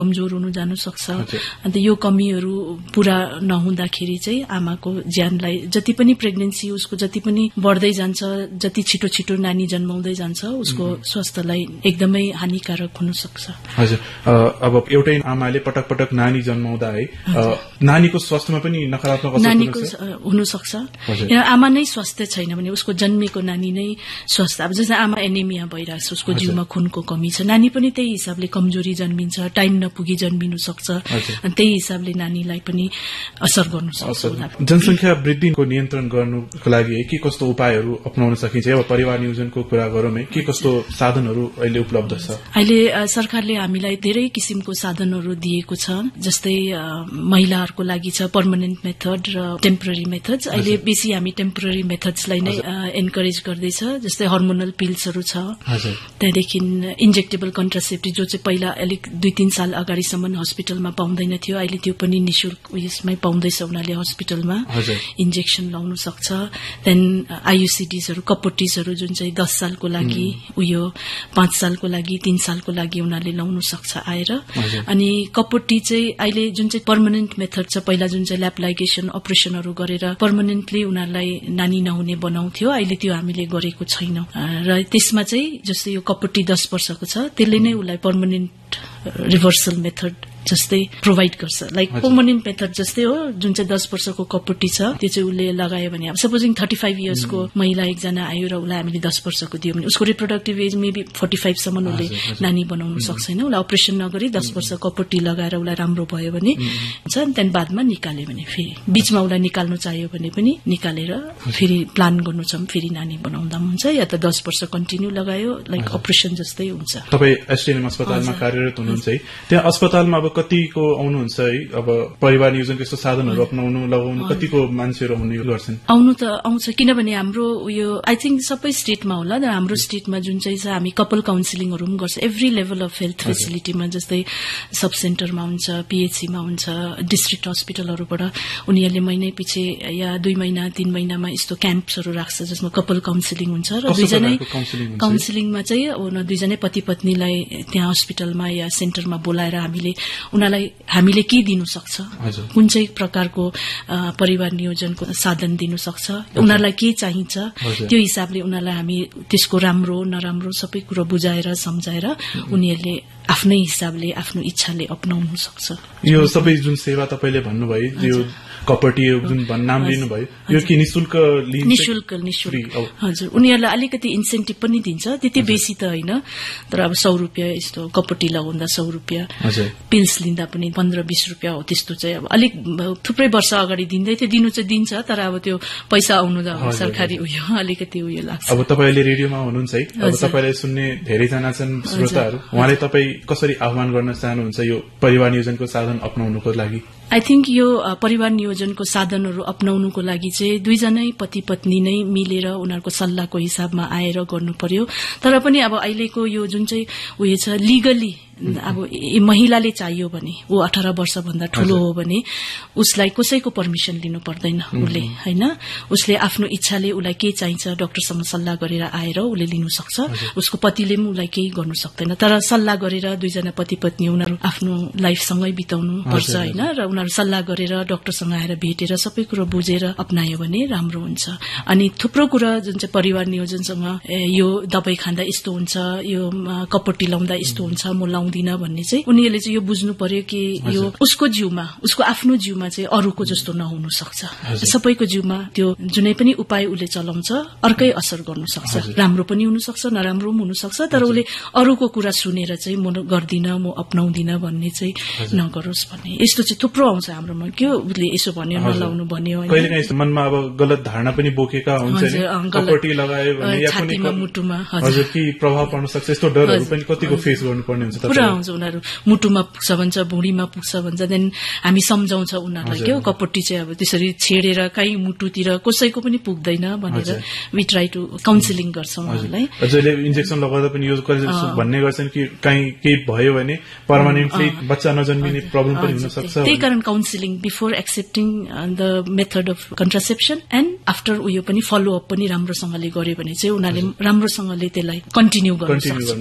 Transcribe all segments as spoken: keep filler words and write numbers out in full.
कमजोर हुनु जानु सक्छ। अन्त यो कमीहरू पूरा नहुँदाखेरि चाहिँ आमाको ज्यानलाई जति पनि प्रेग्नेन्सी उसको जति पनि बढ्दै जान्छ, जति छिटो छिटो नानी जन्माउँदै जान्छ उसको स्वास्थ्यलाई एकदमै हानिकारक हुन सक्छ। हजुर, अब एउटै आमाले पटक पटक नानी जन्माउँदा है नानीको स्वास्थ्यमा पनि नकारात्मक असर नानीको हुन सक्छ। आमा नै स्वास्थ्य छैन भने उसको जन्मेको नानी नै स्वास्थ्य, अब जस्तै आमा एनेमिया भइरहेछ, उसको जिउमा खुनको कमी छ, नानी पनि त्यही हिसाबले कमजोरी जन्मिन्छ, टाइम नपुगी जन्मिनु सक्छ, अनि त्यही हिसाबले नानीलाई पनि असर गर्नु सक्छ। जनसंख्या वृद्धिको नियन्त्रण गर्नुको लागि के कस्तो उपायहरू अपनाउन सकिन्छ? अब परिवार नियोजनको कुरा गरौँ है, के कस्तो साधनहरू अहिले उपलब्ध छ? अहिले सरकारले हामीलाई धेरै किसिमको साधनहरू दिएको छ, जस्तै महिलाहरूको लागि छ पर्मानेन्ट मेथड र टेम्पोररी मेथड्स। अहिले बेसी हामी टेम्पोररी मेथड्सलाई नै एन्करेज गर्दैछ, जस्तै हर्मोनल पिल्सहरू छ, त्यहाँदेखि इन्जेक्टेबल कन्ट्रासेप्टिभ जो चाहिँ पहिला अलिक दुई तीन साल अगाडिसम्म हस्पिटलमा पाउँदैन थियो, अहिले त्यो पनि निशुल्क उयसमै पाउँदैछ उनीहरूले हस्पिटलमा इन्जेक्सन लाउनु सक्छ। त्यहाँदेखि आयुसिडीजहरू कपोटिजहरू जुन चाहिँ दस सालको लागि उयो पाँच सालको लागि तीन सालको लागि उनीहरूले लाउनु सक्छ आएर। अनि कपोटी चाहिँ अहिले जुन चाहिँ पर्मानेन्ट मेथड छ, पहिला जुन चाहिँ ल्याप लाइगेसन अपरेसनहरू गरेर पर्मानेन्टली उनीहरूलाई नानी नहुने बनाउँथ्यो, अहिले त्यो हामीले गरेको छैनौं। र त्यसमा चाहिँ जस्तै यो कपोटी दस वर्षको छ त्यसले नै उसलाई पर्मानेन्ट रिभर्सल मेथड जस्तै प्रोभाइड गर्छ। लाइक पर्मानेन्ट मेथड जस्तै हो, जुन चाहिँ दस वर्षको कपोटी छ त्यो चाहिँ उसले लगायो भने, अब सपोजिङ थर्टी फाइभ इयर्सको महिला एकजना आयो र उसलाई हामीले दस वर्षको दियो भने उसको रिप्रोडक्टिभ एज मेबी फोर्टी फाइभसम्म उसले नानी बनाउनु सक्छ होइन। उसलाई अपरेसन नगरी दस वर्ष कपोटी लगाएर उसलाई राम्रो भयो भने हुन्छ, त्यहाँदेखि बादमा निकाल्यो भने फेरि बीचमा उसलाई निकाल्नु चाहियो भने पनि निकालेर फेरि प्लान गर्नु छ फेरि नानी बनाउँदा हुन्छ, या त दस वर्ष कन्टिन्यू लगायो लाइक अपरेसन जस्तै हुन्छ। तपाईँ एसटीएनएम अस्पतालमा कार्यरत हुनुहुन्छ है, त्यहाँ अस्पतालमा अब कतिको आउनुहुन्छ है, अब परिवार नियोजनको यस्तो साधनहरू अपनाउनु लगाउनु कतिको मान्छेहरू आउने गर्छन्? आउनु त आउँछ, किनभने हाम्रो उयो आई थिंक सबै स्टेटमा होला, र हाम्रो स्टेटमा जुन चाहिँ छ हामी कपल काउन्सिलिङहरू पनि गर्छ एभ्री लेभल अफ हेल्थ फेसिलिटीमा, जस्तै सब सेन्टरमा हुन्छ, पीएचसीमा हुन्छ, डिस्ट्रिक्ट हस्पिटलहरूबाट उनीहरूले महिनै पछि या दुई महिना तीन महिनामा यस्तो क्याम्प्सहरू राख्छ जसमा कपल काउन्सिलिङ हुन्छ। र दुईजनै काउन्सिलिङमा चाहिँ दुईजनै पति पत्नीलाई त्यहाँ हस्पिटलमा या सेन्टरमा बोलाएर हामीले उनीहरूलाई हामीले के दिनु सक्छ, कुन चाहिँ प्रकारको परिवार नियोजनको साधन दिनु सक्छ, उनीहरूलाई के चाहिन्छ, त्यो हिसाबले उनीहरूलाई हामी त्यसको राम्रो नराम्रो सबै कुरो बुझाएर सम्झाएर उनीहरूले आफ्नै हिसाबले आफ्नो इच्छाले अपनाउनु सक्छ। यो सबै जुन सेवा तपाईले भन्नुभयो, यो कपटी जुन नाम लिनुभयो, यो के निशुल्क लिन्छ? निशुल्क निशुल्क हजुर। उनीहरूलाई अलिकति इन्सेन्टिभ पनि दिन्छ, त्यति बेसी त होइन, तर अब सौ रुपियाँ यस्तो कपटी लगाउँदा सौ रुपियाँ, पिल्स लिँदा पनि पन्ध्र बीस रुपियाँ हो, त्यस्तो चाहिँ अब अलिक थुप्रै वर्ष अगाडि दिँदै थियो, दिनु चाहिँ दिन्छ, तर अब त्यो पैसा आउनु सरकारी उयो अलिकति उयो लाग्छ। अब तपाईले रेडियोमा हुनुहुन्छ है, अब तपाईलाई सुन्ने धेरैजना छन् श्रोताहरू, उहाँले तपाईँ कसरी आह्वान गर्न चाहनुहुन्छ यो परिवार नियोजनको साधन अपनाउनुको लागि? आई थिंक यो परिवार नियोजनको साधनहरू अपनाउनुको लागि चाहिँ दुईजनै पति पत्नी नै मिलेर उनीहरूको सल्लाहको हिसाबमा आएर गर्नु पर्यो। तर पनि अब अहिलेको यो जुन चाहिँ उयो छ लिगली, अब महिलाले चाहियो भने ऊ अठार वर्ष भन्दा ठूलो हो भने उसलाई कसैको पर्मिसन लिनु पर्दैन, उसले होइन, उसले आफ्नो इच्छाले उसलाई के चाहिन्छ डाक्टरसँग सल्लाह गरेर आएर उसले लिनु सक्छ, उसको पतिले पनि उसलाई केही गर्नु सक्दैन। तर सल्लाह गरेर दुईजना पति पत्नी उनीहरू आफ्नो लाइफसँगै बिताउनु पर्छ होइन, र उनीहरू सल्लाह गरेर डाक्टरसँग आएर भेटेर सबै कुरो बुझेर अपनायो भने राम्रो हुन्छ। अनि थुप्रो कुरा जुन चाहिँ परिवार नियोजनसँग यो दबाई खाँदा यस्तो हुन्छ, यो कपटी लाउँदा यस्तो हुन्छ, म लाउँदिन भन्ने चाहिँ उनीहरूले चाहिँ यो बुझ्नु पर्यो कि यो उसको जिउमा उसको आफ्नो जिउमा चाहिँ अरूको जस्तो नहुन सक्छ। सबैको जिउमा त्यो जुनै पनि उपाय उसले चलाउँछ अर्कै असर गर्नु सक्छ, राम्रो पनि हुन सक्छ नराम्रो पनि हुन सक्छ, तर उसले अरूको कुरा सुनेर चाहिँ म गर्दिन म अपनाउँदिन भन्ने चाहिँ नगरोस् भन्ने यस्तो चाहिँ थुप्रो आउँछ हाम्रोमा। के उसले यसो भन्यो नलाउनु भन्यो, कहिलेकाहीँ मनमा अब गलत धारणा पनि बोकेका हुन्छ नि, कपटी लगायो भने या कुनै मुटुमा हजुर के प्रभाव पर्न सक्छ, यस्तो डरहरू पनि कतिको फेस गर्नुपर्ने हुन्छ? पुरा आउँछ, उनीहरू मुटुमा पुग्छ भन्छ, भुँडीमा पुग्छ भन्छ, देन हामी सम्झाउँछ उनीहरूलाई के हो कपटी चाहिँ अब त्यसरी छेडेर कहीँ मुटुतिर कसैको पनि पुग्दैन भनेर वी ट्राई टु काउन्सिलिङ गर्छौँ उनीहरूलाई। जसले इन्जेक्सन लगाउँदा पनि यो भन्ने गर्छन् कि कहीँ केही भयो भने पर्मानेन्टली बच्चा नजन्मिने प्रब्लम पनि हुन सक्छ, त्यही कारण one counselling before accepting the method of contraception and after उयो पनि फलो अप पनि राम्रोसँगले गर्यो भने चाहिँ उनीहरूले राम्रोसँगले त्यसलाई कन्टिन्यू गर्न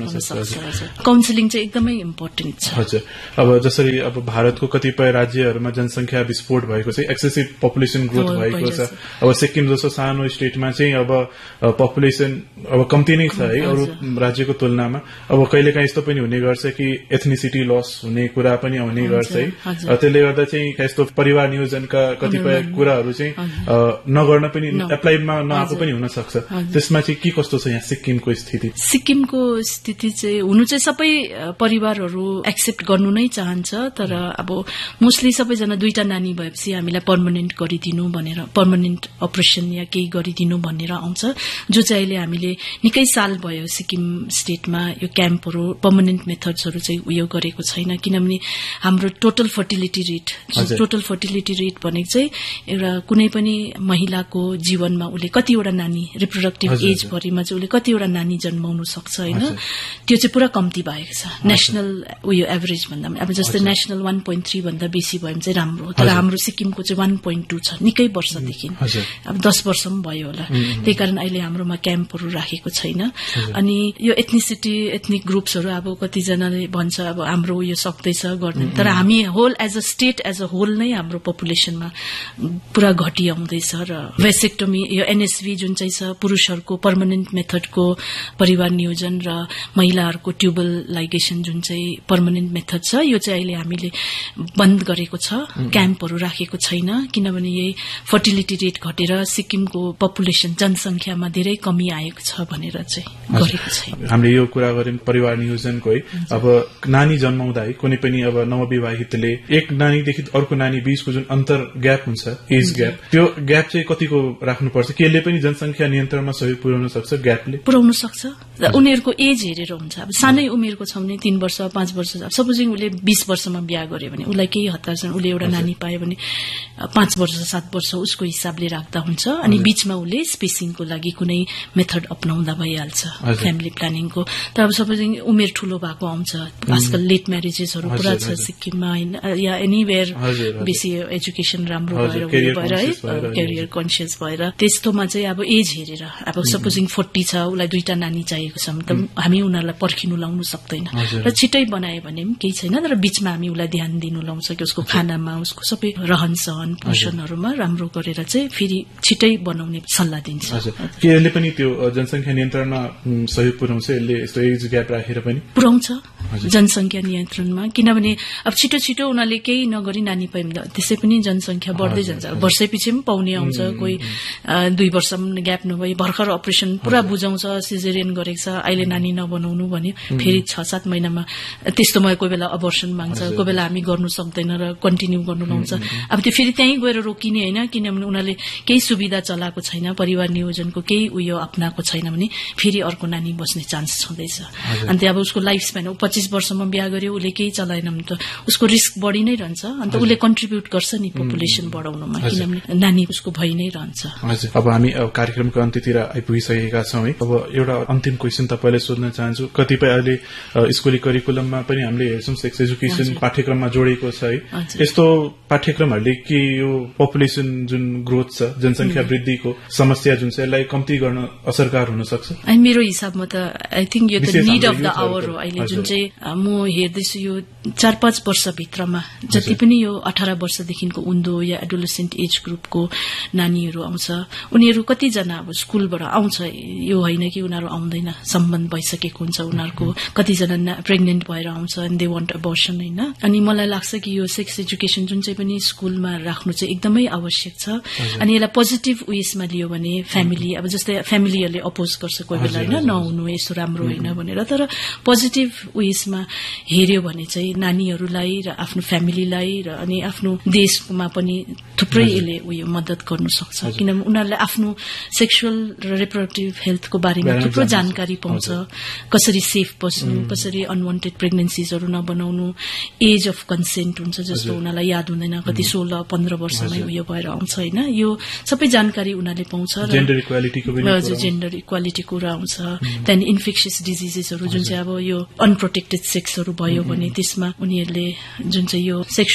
सक्छ। काउन्सिलिङ चाहिँ एकदमै इम्पोर्टेन्ट छ। हजुर, अब जसरी अब भारतको कतिपय राज्यहरूमा जनसंख्या विस्फोट भएको चाहिँ एक्सेसिभ पपुलेसन ग्रोथ भएको छ। अब सिक्किम जस्तो सानो स्टेटमा चाहिँ अब पपुलेसन अब कम्ती नै छ है अरू राज्यको तुलनामा। अब कहिलेकाहीँ यस्तो पनि हुने गर्छ कि एथनिसिटी लस हुने कुरा पनि आउने गर्छ है। त्यसले गर्दा चाहिँ यस्तो परिवार नियोजनका कतिपय कुराहरू चाहिँ नगर्न पनि एप्लाइमा नआएको पनि हुन सक्छ। त्यसमा चाहिँ के कस्तो छ यहाँ सिक्किमको स्थिति? सिक्किमको स्थिति चाहिँ हुनु चाहिँ सबै परिवारहरू एक्सेप्ट गर्नु नै चाहन्छ, तर अब मोस्टली सबैजना दुईटा नानी भएपछि हामीलाई पर्मानेन्ट गरिदिनु भनेर, पर्मानेन्ट अपरेसन या केही गरिदिनु भनेर आउँछ, जो चाहिँ अहिले हामीले निकै साल भयो सिक्किम स्टेटमा यो क्याम्पहरू पर्मानेन्ट मेथड्सहरू चाहिँ उयो गरेको छैन। किनभने हाम्रो total fertility rate, total fertility rate भनेको चाहिँ एउटा कुनै पनि महिलाको जीवनमा उसले कतिवटा नानी रिप्रोडक्टिभ एज भरिमा चाहिँ उसले कतिवटा नानी जन्माउनु सक्छ होइन, त्यो चाहिँ पुरा कम्ती भएको छ नेशनल उयो एभरेज भन्दा। अब जस्तै नेशनल वान पोइन्ट थ्री भन्दा बेसी भयो भने चाहिँ राम्रो हो, तर हाम्रो सिक्किमको चाहिँ वान पोइन्ट टू छ निकै वर्षदेखि, अब दस वर्ष पनि भयो होला। त्यही कारण अहिले हाम्रोमा क्याम्पहरू राखेको छैन। अनि यो एथनिसिटी एथनिक ग्रुप्सहरू अब कतिजनाले भन्छ अब हाम्रो उयो सक्दैछ गर्दैन, तर हामी whole as a state as a whole नै हाम्रो पपुलेसनमा पुरा घटिआउँदैछ। र भेसेक्टोमी यो एनएसभी जुन चाहिँ छ पुरुषहरूको पर्मानेन्ट मेथडको परिवार नियोजन र महिलाहरूको ट्युबल लाइगेसन जुन चाहिँ पर्मानेन्ट मेथड छ, यो चाहिँ अहिले हामीले बन्द गरेको छ, क्याम्पहरू राखेको छैन। किनभने यही फर्टिलिटी रेट घटेर सिक्किमको पपुलेसन जनसंख्यामा धेरै कमी आएको छ भनेर चाहिँ गरेको छैन। हामीले यो कुरा गर्यौं परिवार नियोजनको है। अब नानी जन्माउँदा है कुनै पनि अब नवविवाहितले एक नानीदेखि अर्को नानी बीचको जुन अन्तर ग्याप हुन्छ, एज ग्याप, त्यो ग्याप चाहिँ कतिको राख्नुपर्छ? के यसले पनि जनसंख्या नियन्त्रणमा सहयोग पुर्याउन सक्छ? ग्यापले पुर्याउन सक्छ। उनीहरूको एज हेरेर हुन्छ। अब सानै उमेरको छ भने तीन वर्ष पाँच वर्ष, सपोजिङ उसले बीस वर्षमा बिहा गर्यो भने उसलाई केही हतार छ, उसले एउटा नानी पायो भने पाँच वर्ष सात वर्ष उसको हिसाबले राख्दा हुन्छ। अनि बीचमा उसले स्पेसिङको लागि कुनै मेथड अपनाउँदा भइहाल्छ फ्यामिली प्लानिङको। तर अब सपोजिङ उमेर ठूलो भएको आउँछ, आजकल लेट म्यारेजेसहरू पुरा छ सिक्किममा होइन, या एनीवेयर बेसी एजुकेसन राम्रो भएर उयो भएर है क्यारियर कन्सियस भएर, त्यस्तोमा चाहिँ अब एज हेरेर अब सपोजिङ फोर्टी छ उसलाई दुईटा नानी चाहिएको छ भने त हामी उनीहरूलाई पर्खिनु लाउनु सक्दैन, र छिटै बनायो भने पनि केही छैन, तर बीचमा हामी उसलाई ध्यान दिनु लाउँछ कि उसको खानामा उसको सबै रहन सहन पोषणहरूमा राम्रो गरेर चाहिँ फेरि छिटै बनाउने सल्लाह दिन्छ। के यसले पनि त्यो जनसंख्या नियन्त्रणमा सहयोग पुर्याउँछ? यसले यस्तो एज ग्याप राखेर पनि पुर्याउँछ जनसंख्या नियन्त्रणमा। किनभने अब छिटो छिटो उनीहरूले केही नगरी नानी पायो भने त्यसै पनि जनसंख्या बढ्दै जान्छ। वर्षै पछि पनि पाउने आउँछ, कोही दुई वर्ष ग्याप नभई भर्खर अपरेसन पुरा बुझाउँछ, सिजेरियन गरेको छ, अहिले नानी नबनाउनु भन्यो, फेरि छ सात महिनामा त्यस्तोमा कोही बेला अबर्सन माग्छ, कोही बेला हामी गर्नु सक्दैन र कन्टिन्यू गर्नु लाउँछ। अब त्यो फेरि त्यहीँ गएर रोकिने होइन, किनभने उनीहरूले केही सुविधा चलाएको छैन, परिवार नियोजनको केही उयो अप्नाएको छैन भने फेरि अर्को नानी बस्ने चान्स छँदैछ। अन्त अब उसको लाइफ स्प्यान पच्चीस वर्षमा बिहा गर्यो, उसले केही चलाएन भने त उसको रिस्क बढी नै रहन्छ। अन्त उसले कन्ट्रिब्युट गर्छ नि पपुलेसन बढाउनुमा, किनभने नानी उसको भइ नै रहन्छ। अब हामी कार्यक्रमको अन्त्यतिर आइपुगिसकेका छौँ है। अब एउटा अन्तिम क्वेसन तपाईँलाई सोध्न चाहन्छु। कतिपय अहिले स्कुली करिकुलममा पनि हामीले हेर्छौँ सेक्स एजुकेसन पाठ्यक्रममा जोडिएको छ है। यस्तो पाठ्यक्रमहरूले के यो पपुलेसन जुन ग्रोथ छ, जनसंख्या वृद्धिको समस्या जुन छ, यसलाई कम्ती गर्न असरकार हुन सक्छ? मेरो हिसाबमा त आई थिंक यो त निड अफ द आवर हो अहिले, जुन चाहिँ म हेर्दैछु यो चार पाँच वर्षभित्रमा जति पनि यो अठार वर्षदेखिको उन्दो या एडोलेसेन्ट एज ग्रुपको नानीहरू आउँछ, उनीहरू कतिजना अब स्कूलबाट आउँछ, यो होइन कि उनीहरू आउँदैन, सम्बन्ध भइसकेको हुन्छ उनीहरूको, कतिजना प्रेग्नेन्ट भएर आउँछ एन्ड दे वान्ट अबर्सन होइन। अनि मलाई लाग्छ कि यो सेक्स एजुकेसन जुन चाहिँ पनि स्कूलमा राख्नु चाहिँ एकदमै आवश्यक छ। अनि यसलाई पोजिटिभ उयसमा लियो भने फ्यामिली, अब जस्तै फ्यामिलीहरूले अपोज गर्छ कोही बेला होइन, नहुनु यस्तो राम्रो होइन भनेर, तर पोजिटिभ उयसमा हेर्यो भने चाहिँ नानीहरूलाई र आफ्नो फ्यामिलीलाई र अनि आफ्नो देशमा पनि थुप्रै यसले उयो मद्दत गर्नु सक्छ। किनभने उनीहरूले आफ्नो सेक्सुअल र रिप्रोडक्टिभ हेल्थको बारेमा थुप्रो जानकारी पाउँछ, कसरी सेफ बस्नु, कसरी अनवान्टेड प्रेग्नेन्सीजहरू नबनाउनु, एज अफ कन्सेन्ट हुन्छ जस्तो उनीहरूलाई याद हुँदैन, कति सोह्र पन्ध्र वर्षमै उयो भएर आउँछ होइन, यो सबै जानकारी उनीहरूले पाउँछ। र जेन्डर इक्वालिटीको जेन्डर इक्वालिटी कुरा आउँछ। त्यहाँदेखि इन्फेक्सियस डिजिजेसहरू जुन चाहिँ अब यो अनप्रोटेक्टेड सेक्सहरू भयो भने त्यसमा उनीहरूले जुन चाहिँ यो सेक्सुअली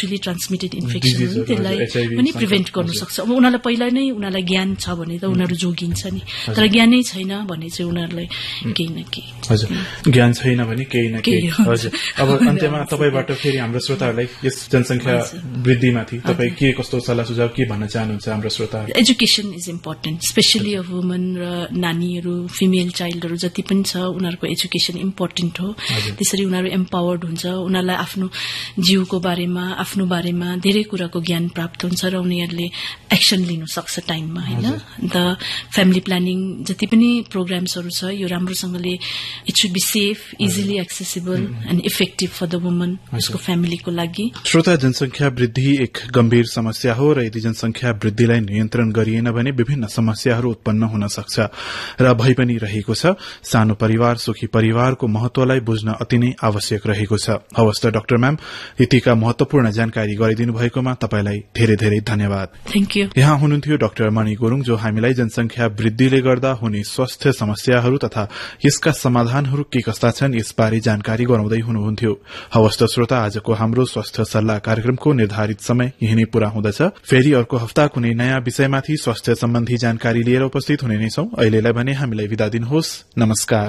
सेक्सुअली ट्रान्समिटेड इन्फेक्सन हो त्यसलाई पनि प्रिभेन्ट गर्न सक्छ। अब उनीहरूलाई पहिला नै उनीहरूलाई ज्ञान छ भने त उनीहरू जोगिन्छ नि, तर ज्ञानै छैन भने चाहिँ उनीहरूलाई केही न केही हजुर ज्ञान छैन भने केही न केही हजुर। अब अन्त्यमा तपाईँबाट फेरि हाम्रो श्रोताहरूलाई यस जनसंख्या वृद्धिमाथि तपाईँ के कस्तो सल्लाह सुझाव के भन्न चाहनुहुन्छ हाम्रो श्रोताहरू? Education is important, specially of woman र नानीहरू फिमेल चाइल्डहरू जति पनि छ उनीहरूको एजुकेसन इम्पोर्टेन्ट हो। त्यसरी उनीहरू एम्पावर्ड हुन्छ, उनीहरूलाई आफ्नो जीवको बारेमा आफ्नो बारेमा धेरै कुराको ज्ञान प्राप्त हुन्छ र उनीहरूले एक्सन लिनु सक्छ टाइममा होइन। अन्त फ्यामिली प्लानिङ जति पनि प्रोग्राम्सहरू छ यो राम्रोसँगले it should be safe, easily accessible and effective for the woman, उसको फ्यामिलीको लागि। श्रोता, जनसंख्या वृद्धि एक गम्भीर समस्या हो र यदि जनसंख्या वृद्धिलाई नियन्त्रण गरिएन भने विभिन्न समस्याहरू उत्पन्न हुन सक्छ र भइ पनि रहेको छ। सानो परिवार सुखी परिवारको महत्वलाई बुझ्न अति नै आवश्यक रहेको छ। हवस् त डाक्टर म्याम, यतिका महत्वपूर्ण जानकारी गरिदिनु भएकोमा तपाईलाई धेरै धेरै धन्यवाद। Thank you. यहाँ हुनुहुन्थ्यो डाक्टर मणि गुरूङ, जो हामीलाई जनसंख्या वृद्धिले गर्दा हुने स्वास्थ्य समस्याहरू तथा यसका समाधानहरू के कस्ता छन् यसबारे जानकारी गराउँदै हुनुहुन्थ्यो। हवस् त श्रोता, आजको हाम्रो स्वास्थ्य सल्लाह कार्यक्रमको निर्धारित समय यही नै पूरा हुँदछ। फेरि अर्को हप्ता कुनै नयाँ विषयमाथि स्वास्थ्य सम्बन्धी जानकारी लिएर उपस्थित हुने नै छौं। अहिलेलाई भने हामीलाई विदा दिनुहोस्। नमस्कार।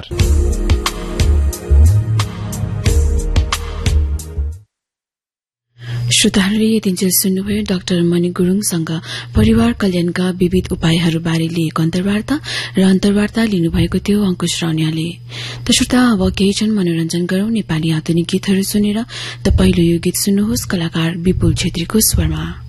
श्रोताहरूले यतिन्जेल सुन्नुभयो डाक्टर मणि गुरूङसँग परिवार कल्याणका विविध उपायहरूबारे लिएको अन्तर्वार्ता र अन्तर्वार्ता लिनुभएको थियो अंकुश रौनियाले। त श्रोता, अब केही क्षण मनोरञ्जन गरौं नेपाली आधुनिक गीतहरू सुनेर। त पहिलो यो गीत सुन्नुहोस् कलाकार विपुल छेत्रीको स्वरमा।